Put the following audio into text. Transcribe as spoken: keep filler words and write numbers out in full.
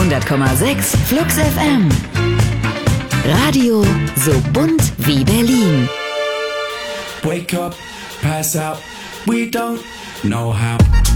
hundert Komma sechs Flux F M. Radio so bunt wie Berlin. Wake up, pass out, we don't know how.